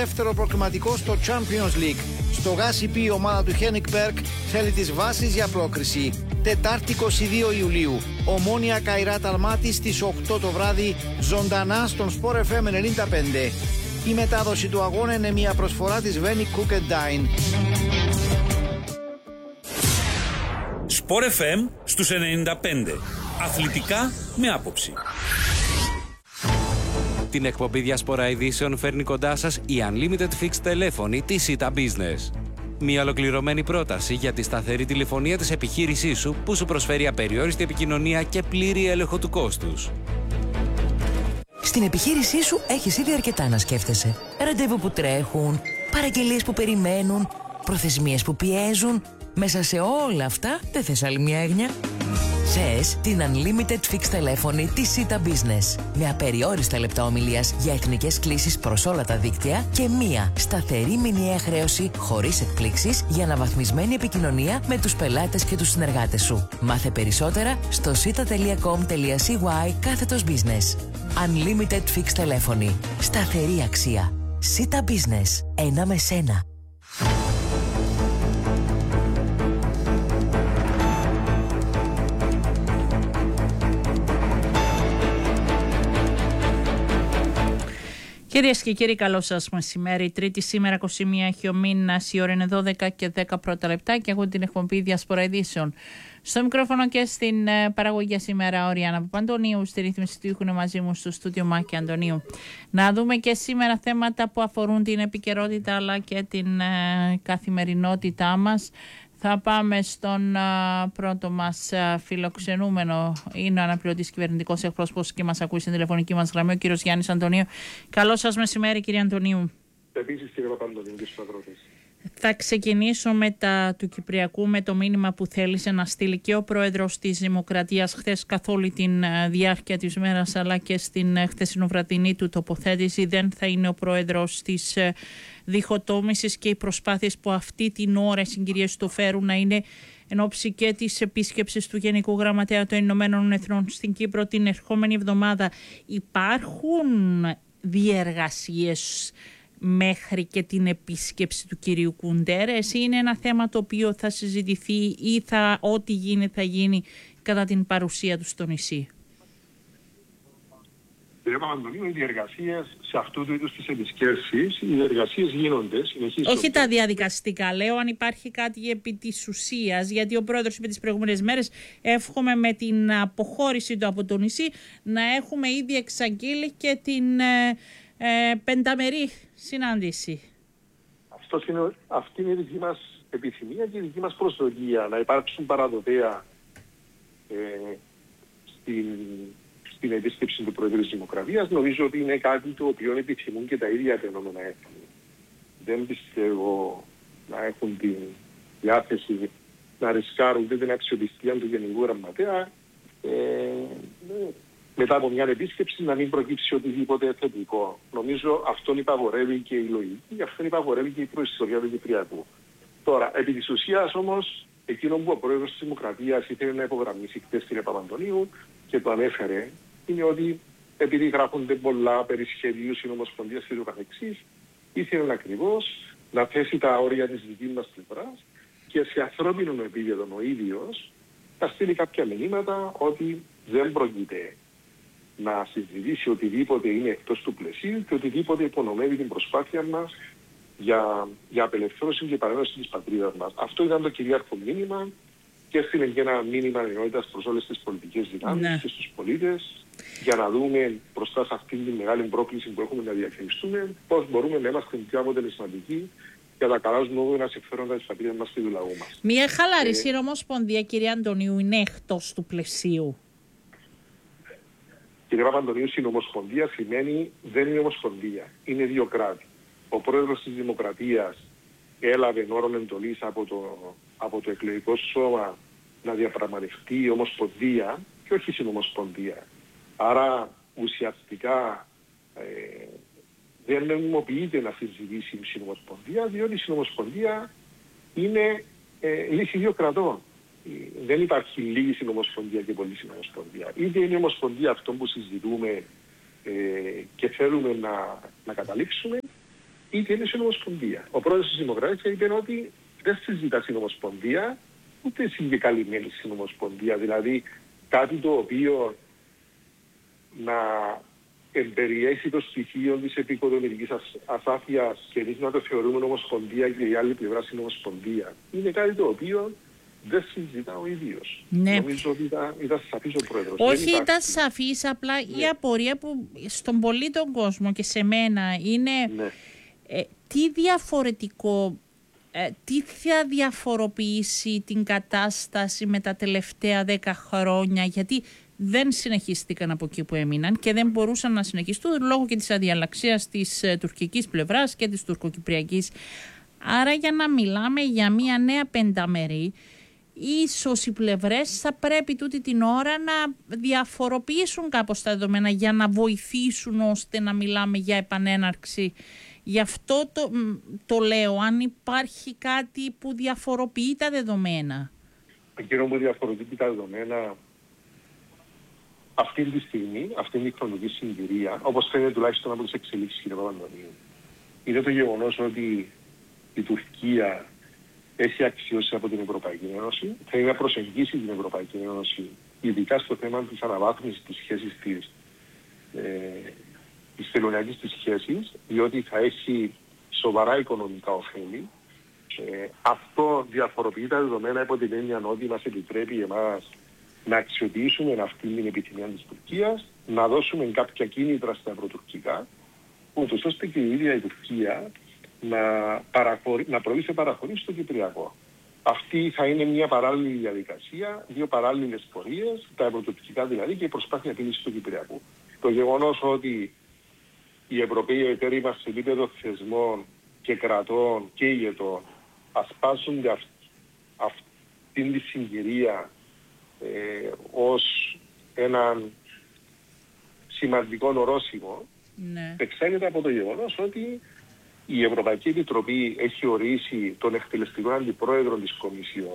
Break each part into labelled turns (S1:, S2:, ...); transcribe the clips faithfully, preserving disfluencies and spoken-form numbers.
S1: Δεύτερο προκριματικό στο Champions League. Στο Γάσιπι η ομάδα του Χένικ Μπέρκ θέλει τις βάσεις για πρόκριση. Τετάρτη είκοσι δύο Ιουλίου. Ομόνοια Καϊράτ Αλμάτι στις οκτώ το βράδυ, ζωντανά στον Sport εφ εμ ενενήντα πέντε. Η μετάδοση του αγώνα είναι μια προσφορά της Βένι Cook and Dine.
S2: Sport εφ εμ στους ενενήντα πέντε. Αθλητικά με άποψη.
S3: Την εκπομπή Διασπορά Ειδήσεων φέρνει κοντά σας η Unlimited Fixed τηλέφωνη της Sita Business. Μια ολοκληρωμένη πρόταση για τη σταθερή τηλεφωνία της επιχείρησής σου που σου προσφέρει απεριόριστη επικοινωνία και πλήρη έλεγχο του κόστους.
S4: Στην επιχείρησή σου έχεις ήδη αρκετά να σκέφτεσαι. Ραντεβού που τρέχουν, παραγγελίες που περιμένουν, προθεσμίες που πιέζουν. Μέσα σε όλα αυτά δεν θες άλλη μια έγνοια? Θες την Unlimited Fixed τηλέφωνη της Sita Business. Με απεριόριστα λεπτά ομιλίας για εθνικές κλήσεις προς όλα τα δίκτυα και μία σταθερή μηνιαία χρέωση χωρίς εκπλήξεις για αναβαθμισμένη επικοινωνία με τους πελάτες και τους συνεργάτες σου. Μάθε περισσότερα στο sita.com.cy κάθετος business. Unlimited Fixed τηλέφωνη. Σταθερή αξία. Sita Business. Ένα με σένα.
S5: Κυρίες και κύριοι, καλό σας μεσημέρι. Τρίτη σήμερα, είκοσι μία έχει ο μήνας, η ώρα είναι δώδεκα και δέκα πρώτα λεπτά και έχω την εκπομπή Διασπορά Ειδήσεων. Στο μικρόφωνο και στην παραγωγή σήμερα ο Ριάννα Παπαντονίου, στη ρύθμιση του ήχου μαζί μου στο στούντιο Μάκη Αντωνίου. Να δούμε και σήμερα θέματα που αφορούν την επικαιρότητα αλλά και την ε, καθημερινότητά μας. Θα πάμε στον α, πρώτο μας α, φιλοξενούμενο. Είναι ο αναπληρωτής κυβερνητικός εκπρόσωπος και μας ακούει στην τηλεφωνική μας γραμμή, ο κύριος Γιάννης Αντωνίου. Καλό σας μεσημέρι, κύριε Αντωνίου.
S6: Επίσης, κύριε Παπαντονίου, και στους αγρότες.
S5: Θα ξεκινήσω με τα του Κυπριακού, με το μήνυμα που θέλησε να στείλει και ο πρόεδρος της Δημοκρατίας χθες καθ' όλη τη διάρκεια της μέρας, αλλά και στην χθεσινοβραδινή του τοποθέτηση. Δεν θα είναι ο πρόεδρος της διχοτόμησης και οι προσπάθειες που αυτή την ώρα οι συγκυρίες του φέρουν να είναι εν ώψη και της επίσκεψης του Γενικού Γραμματέα των Ηνωμένων Εθνών στην Κύπρο την ερχόμενη εβδομάδα. Υπάρχουν διεργασίες μέχρι και την επίσκεψη του κυρίου Κουντέρες, ή είναι ένα θέμα το οποίο θα συζητηθεί ή θα, ό,τι γίνει θα γίνει κατά την παρουσία του στο νησί?
S6: Κύριε Παπαντονίου, οι διεργασίες σε αυτού του είδους τις επισκέψεις, οι διεργασίες γίνονται, συνεχίζονται.
S5: Όχι τα διαδικαστικά, λέω, αν υπάρχει κάτι επί της ουσίας, γιατί ο πρόεδρος είπε τις προηγούμενες μέρες, εύχομαι με την αποχώρηση του από το νησί να έχουμε ήδη εξαγγείλει και την ε, ε, πενταμερή συνάντηση.
S6: Αυτός είναι, αυτή είναι η δική μας επιθυμία και η δική μας προσδοκία, να υπάρξουν παραδοτέα ε, στην, στην επίσκεψη του Προέδρου της Δημοκρατίας. Νομίζω ότι είναι κάτι το οποίο επιθυμούν και τα ίδια τα Ηνωμένα Έθνη. Δεν πιστεύω να έχουν την διάθεση να ρισκάρουν την αξιοπιστία του Γενικού Γραμματέα ε, μετά από μια επίσκεψη να μην προκύψει οτιδήποτε θετικό. Νομίζω αυτόν υπαγορεύει και η λογική, αυτόν υπαγορεύει και η προϊστορία του Κυπριακού. Τώρα, επί της ουσίας όμως, εκείνο που ο πρόεδρος της Δημοκρατίας ήθελε να υπογραμμίσει χθες, κύριε Παπαντονίου, και το ανέφερε, είναι ότι επειδή γράφονται πολλά περί σχεδίου συνομοσπονδίας και το καθεξής, ήθελε ακριβώς να θέσει τα όρια της δικής μας πλευράς και σε ανθρώπινο επίπεδο ο ίδιος θα στείλει κάποια μηνύματα ότι δεν πρόκειται να συζητήσει οτιδήποτε είναι εκτός του πλαισίου και οτιδήποτε υπονομεύει την προσπάθεια μας για, για απελευθέρωση και παρέμβαση της πατρίδας μας. Αυτό ήταν το κυρίαρχο μήνυμα και έστειλε και ένα μήνυμα ενότητας προς όλες τις πολιτικές δυνάμεις ναι. και στους πολίτες, για να δούμε μπροστά σε αυτήν την μεγάλη πρόκληση που έχουμε να διαχειριστούμε πώς μπορούμε να είμαστε πιο αποτελεσματικοί για τα καλά νόμιμα συμφέροντα της πατρίδας μας και του λαού μας.
S5: Μια χαλαρή ε, ομοσπονδία, κύριε Αντωνίου, είναι εκτός του πλαισίου?
S6: Κύριε Παπαντονίου, συνομοσπονδία σημαίνει δεν είναι ομοσπονδία, είναι δύο κράτη. Ο πρόεδρος της Δημοκρατίας έλαβε όρον εντολής από το, από το εκλογικό σώμα να διαπραγματευτεί ομοσπονδία και όχι συνομοσπονδία. Άρα ουσιαστικά ε, δεν νομιμοποιείται να συζητήσει η συνομοσπονδία, διότι η συνομοσπονδία είναι ε, λύση δύο κρατών. Δεν υπάρχει λίγη συνομοσπονδία και πολλή συνομοσπονδία. Είτε είναι η ομοσπονδία αυτό που συζητούμε ε, και θέλουμε να, να καταλήξουμε, είτε είναι στην Ομοσπονδία. Ο πρόεδρος της Δημοκρατίας είπε ότι δεν συζητά στην Ομοσπονδία, ούτε συγκεκαλυμμένη στην Ομοσπονδία. Δηλαδή κάτι το οποίο να εμπεριέχει το στοιχείο της επικοδομητικής ασάφειας και εμείς να το θεωρούμε Ομοσπονδία και η άλλη πλευρά στην Ομοσπονδία, είναι κάτι το οποίο δεν συζητά ο ίδιος.
S5: Ναι.
S6: Νομίζω ότι ήταν, ήταν σαφής ο πρόεδρος.
S5: Όχι, ήταν, ήταν σαφής, απλά ναι. η απορία που στον πολύ τον κόσμο και σε μένα είναι
S6: ναι.
S5: ε, τι διαφορετικό, ε, τι θα διαφοροποιήσει την κατάσταση με τα τελευταία δέκα χρόνια, γιατί δεν συνεχίστηκαν από εκεί που έμειναν και δεν μπορούσαν να συνεχιστούν λόγω και της αδιαλαξίας της ε, τουρκικής πλευράς και της τουρκοκυπριακής. Άρα για να μιλάμε για μια νέα πενταμερή, ίσως οι πλευρές θα πρέπει τούτη την ώρα να διαφοροποιήσουν κάπως τα δεδομένα για να βοηθήσουν ώστε να μιλάμε για επανέναρξη. Γι' αυτό το, το λέω, αν υπάρχει κάτι που διαφοροποιεί τα δεδομένα.
S6: Εκείνο που διαφοροποιεί τα δεδομένα αυτή τη στιγμή, αυτή η χρονική συγκυρία, όπως φαίνεται τουλάχιστον από τις εξελίξεις, κύριε Παπαντονίου, είναι το γεγονός ότι η Τουρκία έχει αξιώσει από την Ευρωπαϊκή Ένωση, θέλει να προσεγγίσει την Ευρωπαϊκή Ένωση, ειδικά στο θέμα της αναβάθμισης της σχέσης της, ε, της τελωνιακής της σχέσης, διότι θα έχει σοβαρά οικονομικά ωφέλη. Ε, αυτό διαφοροποιεί τα δεδομένα υπό την έννοια ότι μας επιτρέπει εμάς να αξιοποιήσουμε αυτή την επιθυμία της Τουρκίας, να δώσουμε κάποια κίνητρα στα ευρωτουρκικά, ούτως ώστε και η ίδια η Τουρκία να, παραχωρεί, να προβεί σε παραχωρήσεις στο Κυπριακό. Αυτή θα είναι μια παράλληλη διαδικασία, δύο παράλληλες πορείες, τα ευρωτουρκικά δηλαδή και η προσπάθεια επίλυσης του Κυπριακού. Το γεγονός ότι οι Ευρωπαίοι εταίροι μας σε επίπεδο θεσμών και κρατών και ηγετών ασπάζονται αυ, αυτήν τη συγκυρία ε, ως έναν σημαντικό ορόσημο, ναι. εξάγεται από το γεγονός ότι η Ευρωπαϊκή Επιτροπή έχει ορίσει τον εκτελεστικό αντιπρόεδρο της Κομισιόν,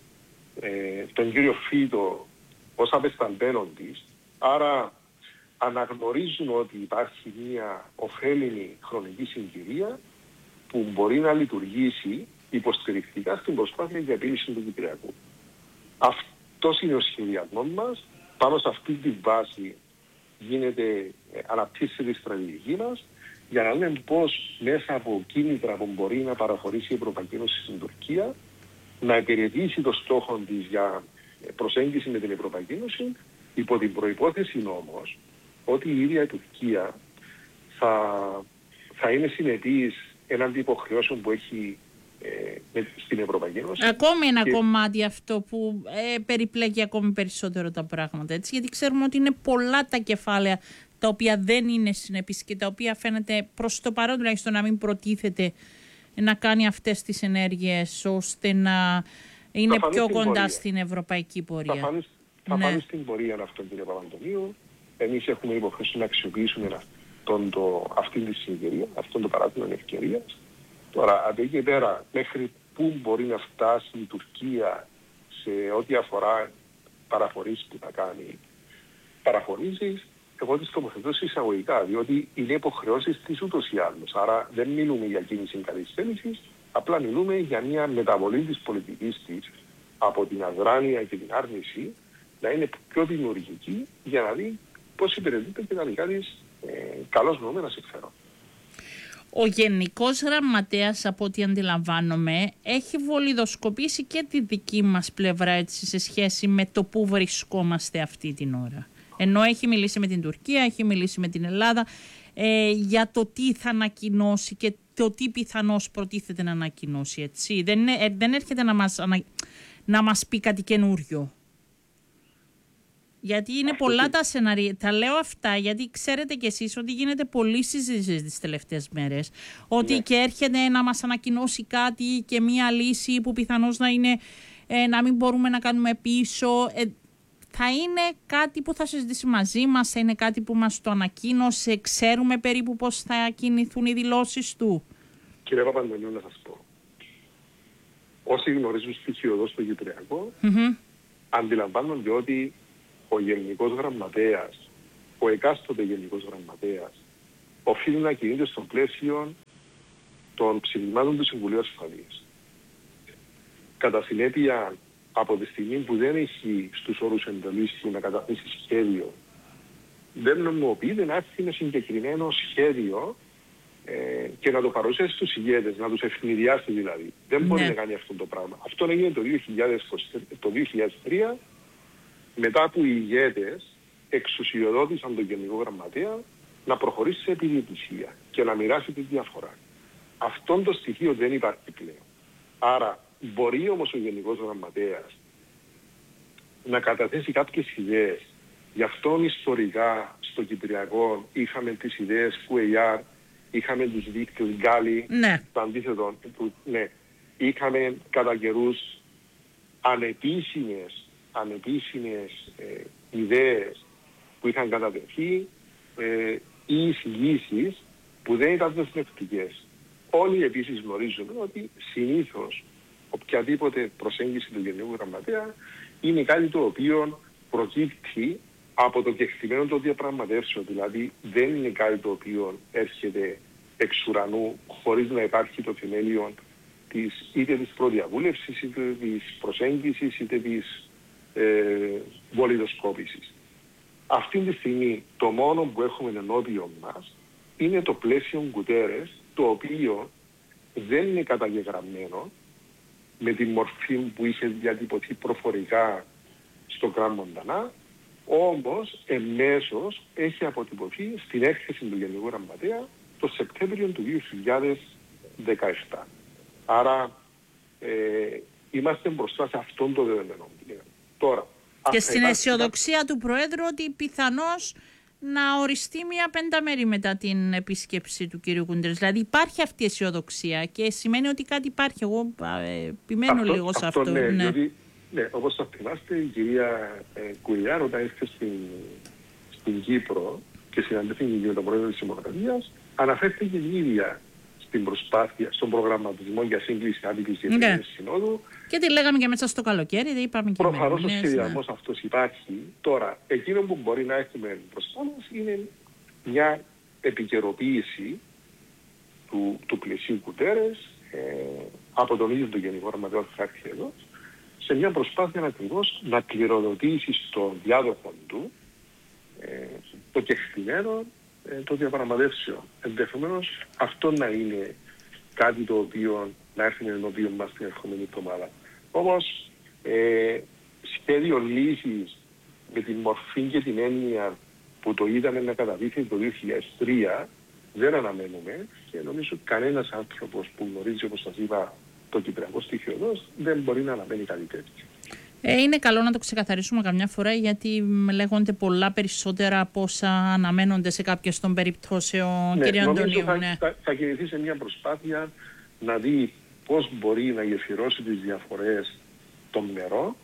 S6: ε, τον κύριο Φίτο, ως απεσταλμένον της. Άρα αναγνωρίζουν ότι υπάρχει μια ωφέλιμη χρονική συγκυρία που μπορεί να λειτουργήσει υποστηρικτικά στην προσπάθεια για επίλυση του Κυπριακού. Αυτός είναι ο σχεδιασμός μας. Πάνω σε αυτή τη βάση γίνεται, αναπτύσσεται η στρατηγική μας, για να δούμε πώς μέσα από κίνητρα που μπορεί να παραχωρήσει η Ευρωπαϊκή Ένωση στην Τουρκία να υπηρετήσει το στόχο της για προσέγγιση με την Ευρωπαϊκή Ένωση, υπό την προϋπόθεση όμως ότι η ίδια η Τουρκία θα, θα είναι συνεπής έναντι υποχρεώσεων που έχει ε, στην Ευρωπαϊκή Ένωση.
S5: Ακόμη ένα
S6: και...
S5: κομμάτι αυτό που ε, περιπλέκει ακόμη περισσότερο τα πράγματα, έτσι, γιατί ξέρουμε ότι είναι πολλά τα κεφάλαια τα οποία δεν είναι συνεπής και τα οποία φαίνεται προς το παρόν τουλάχιστον να μην προτίθεται να κάνει αυτές τις ενέργειες ώστε να είναι πιο κοντά πορεία. Στην ευρωπαϊκή πορεία.
S6: Θα πάνε, θα
S5: ναι.
S6: πάνε στην πορεία αυτόν, κύριε Παπαντονίου. Εμείς έχουμε υποχρέωση να αξιοποιήσουμε αυτόν το, αυτή τη συγκυρία, αυτόν το παράδειγμα ευκαιρίας. Τώρα, από εκεί και πέρα, μέχρι πού μπορεί να φτάσει η Τουρκία σε ό,τι αφορά παραχωρήσεις που θα κάνει, παραχωρήσεις, εγώ τις τοποθετώ εισαγωγικά, διότι είναι υποχρεώσεις της ούτως ή άλλως. Άρα δεν μιλούμε για κίνηση καλής θέλησης, απλά μιλούμε για μια μεταβολή της πολιτικής της από την αδράνεια και την άρνηση να είναι πιο δημιουργική για να δει πώς υπηρετείται και τα δικά της ε, καλώς νοούμενα συμφέρον.
S5: Ο Γενικός Γραμματέας, από ό,τι αντιλαμβάνομαι, έχει βολιδοσκοπήσει και τη δική μας πλευρά, έτσι, σε σχέση με το πού βρισκόμαστε αυτή την ώρα. Ενώ έχει μιλήσει με την Τουρκία, έχει μιλήσει με την Ελλάδα ε, για το τι θα ανακοινώσει και το τι πιθανώς προτίθεται να ανακοινώσει. Έτσι. Δεν, ε, δεν έρχεται να μας, ανα, να μας πει κάτι καινούριο. Γιατί είναι αυτό πολλά τα σενάρια. Τα λέω αυτά γιατί ξέρετε κι εσείς ότι γίνεται πολλή συζήτηση τις τελευταίες μέρες. Ότι ναι. και έρχεται να μας ανακοινώσει κάτι και μία λύση που πιθανώς να είναι ε, να μην μπορούμε να κάνουμε πίσω. Ε, θα είναι κάτι που θα συζητήσει μαζί μας, θα είναι κάτι που μας το ανακοίνωσε, ξέρουμε περίπου πώς θα κινηθούν οι δηλώσεις του.
S6: Κύριε Παπαντονίου, να σας πω. Όσοι γνωρίζουν στοιχειοδός το Κυπριακό,
S5: mm-hmm.
S6: αντιλαμβάνονται ότι ο Γενικός Γραμματέας, ο εκάστοτε Γενικός Γραμματέας, οφείλει να κινείται στο πλαίσιο των ψηφισμάτων του Συμβουλίου Ασφαλείας. Κατά συνέπεια, από τη στιγμή που δεν έχει στους όρους εντολής του να καταθέσει σχέδιο, δεν νομιμοποιείται να έρθει με συγκεκριμένο σχέδιο ε, και να το παρουσιάσει στους ηγέτες, να τους ευνηδιάσει δηλαδή. Δεν μπορεί
S5: Ναι.
S6: να κάνει αυτό το πράγμα. Αυτό έγινε το δύο χιλιάδες τρία, μετά που οι ηγέτες εξουσιοδότησαν τον Γενικό Γραμματέα να προχωρήσει σε επιδιαιτησία και να μοιράσει τη διαφορά. Αυτό το στοιχείο δεν υπάρχει πλέον. Άρα μπορεί όμως ο Γενικός Γραμματέας να καταθέσει κάποιες ιδέες. Γι' αυτό ιστορικά στο Κυπριακό είχαμε τις ιδέες κιου έι αρ, είχαμε τους δίκτυους Γκάλι,
S5: Ναι.
S6: το αντίθετο, που, ναι, είχαμε κατά καιρούς ανεπίσημες, ανεπίσημες ε, ιδέες που είχαν κατατεθεί ε, ή εισηγήσεις που δεν ήταν δεσμευτικές. Όλοι επίσης γνωρίζουμε ότι συνήθως οποιαδήποτε προσέγγιση του Γενικού Γραμματέα είναι κάτι το οποίο προκύπτει από το κεκτημένο των διαπραγματεύσεων. Δηλαδή δεν είναι κάτι το οποίο έρχεται εξ ουρανού χωρίς να υπάρχει το θεμέλιο της, είτε της προδιαβούλευσης, είτε της προσέγγισης, είτε της ε, βολιδοσκόπησης. Αυτή τη στιγμή το μόνο που έχουμε ενώπιον μας είναι το πλαίσιο Γκουτέρες, το οποίο δεν είναι καταγεγραμμένο με τη μορφή που είχε διατυπωθεί προφορικά στο Γκραν Μοντανά, όμως εμέσως έχει αποτυπωθεί στην έκθεση του Γενικού Γραμματέα το Σεπτέμβριο του δύο χιλιάδες δεκαεπτά. Άρα ε, είμαστε μπροστά σε αυτόν το δεδομένο. Τώρα,
S5: Και στην αισιοδοξία του Προέδρου ότι πιθανώς να οριστεί μια πενταμέρη μετά την επίσκεψη του κ. Κούντερες. Δηλαδή υπάρχει αυτή η αισιοδοξία και σημαίνει ότι κάτι υπάρχει. Εγώ ε, επιμένω
S6: αυτό,
S5: λίγο σε αυτό.
S6: αυτό. Ναι,
S5: ναι.
S6: διότι, ναι, όπως θα θυμάστε, η κυρία ε, Κουλιάρ όταν ήρθε στην, στην Κύπρο και συναντήθηκε και με τον Πρόεδρο της Δημοκρατίας, αναφέρθηκε η ίδια στην προσπάθεια, στον προγραμματισμό για σύγκληση άτυπης διευθυντικής
S5: Ναι.
S6: συνόδου.
S5: Και τι λέγαμε και μέσα στο καλοκαίρι, δεν είπαμε και
S6: Προφανώς ο
S5: μερικές,
S6: σχεδιασμός
S5: ναι.
S6: αυτός υπάρχει. Τώρα, εκείνο που μπορεί να έχουμε μπροστά μας είναι μια επικαιροποίηση του, του πλαισίου Γκουτέρες ε, από τον ίδιο τον Γενικό Γραμματέα που θα έρθει εδώ, σε μια προσπάθεια ακριβώς να κληροδοτήσει στον διάδοχο του ε, το κεκτημένο ε, των διαπραγματεύσεων. Ενδεχομένως αυτό να είναι κάτι το οποίο να έρθει ενώπιον μας την ερχόμενη εβδομάδα. Όμως ε, σχέδιο λύσης με την μορφή και την έννοια που το είδαμε να καταδείχνει το δύο χιλιάδες τρία δεν αναμένουμε και νομίζω κανένας άνθρωπος που γνωρίζει, όπως σας είπα, το κυπριακό στοιχείο δεν μπορεί να αναμένει κάτι τέτοιο.
S5: Ε, είναι καλό να το ξεκαθαρίσουμε καμιά φορά, γιατί λέγονται πολλά περισσότερα από όσα αναμένονται σε κάποιες των περιπτώσεων.
S6: Ναι,
S5: κύριε Αντωνίου,
S6: θα,
S5: ναι.
S6: θα, θα κινηθεί σε μια προσπάθεια να δει πώς μπορεί να γεφυρώσει τις διαφορές των μερών.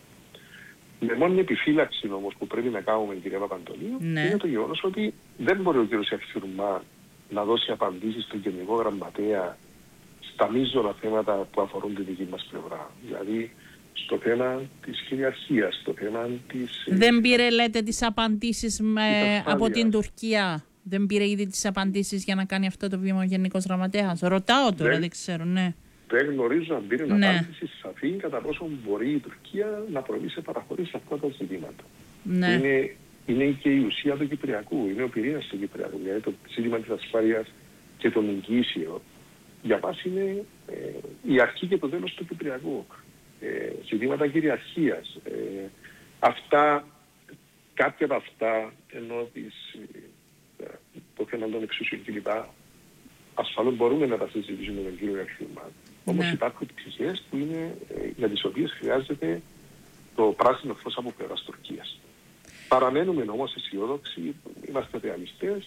S6: Με μόνη επιφύλαξη όμως που πρέπει να κάνουμε, κυρία Παπαντονίου,
S5: Ναι.
S6: είναι το γεγονός ότι δεν μπορεί ο κύριος Ευθυρμά να δώσει απαντήσεις στον Γενικό Γραμματέα στα μείζωνα θέματα που αφορούν τη δική μας πλευρά. Δηλαδή στο θέμα της κυριαρχίας, στο θέμα της...
S5: Δεν πήρε, λέτε, τις απαντήσεις με,
S6: ασφάλειας.
S5: από την Τουρκία. Δεν πήρε ήδη τις απαντήσεις για να κάνει αυτό το βήμα ο Γενικός Γραμματέας. Ρωτάω τώρα,
S6: Δεν-
S5: δεν ξέρω, ναι.
S6: Δεν γνωρίζω αν πήρε
S5: Ναι.
S6: απάντηση σαφή κατά πόσο μπορεί η Τουρκία να προβεί σε παραχωρήσεις σε αυτά τα ζητήματα.
S5: ναι.
S6: Είναι, είναι και η ουσία του Κυπριακού, είναι ο πυρήνας του Κυπριακού. Δηλαδή το ζήτημα της ασφάλειας και των εγγύσεων για μας είναι ε, η αρχή και το τέλος του Κυπριακού. Ε, ζητήματα κυριαρχίας. Ε, αυτά, κάποια από αυτά, ενώ τις, ε, το θέμα των εξουσιών κλπ. Ασφαλώς μπορούμε να τα συζητήσουμε με τον κύριο Ευθυρμά. Όμως
S5: Ναι.
S6: υπάρχουν πτυχές που είναι, ε, για τις οποίες χρειάζεται το πράσινο φως από πλευράς Τουρκίας. Παραμένουμε όμως αισιόδοξοι, είμαστε ρεαλιστές.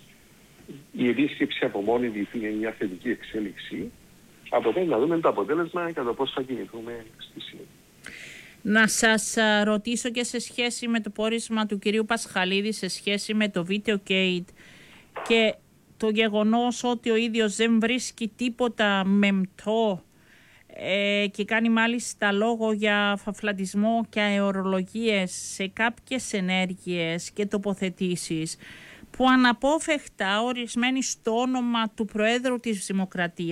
S6: Η επίσκεψη από μόνη της είναι μια θετική εξέλιξη. Από τότε να δούμε το αποτέλεσμα και το πώς θα κινηθούμε στη συνέχεια.
S5: Να σας α, ρωτήσω και σε σχέση με το πόρισμα του κυρίου Πασχαλίδη, σε σχέση με το Videogate και το γεγονός ότι ο ίδιος δεν βρίσκει τίποτα μεμτό ε, και κάνει μάλιστα λόγο για φαφλατισμό και αερολογίες σε κάποιες ενέργειες και τοποθετήσεις που αναπόφευκτα ορισμένοι στο όνομα του Προέδρου της Δημοκρατίας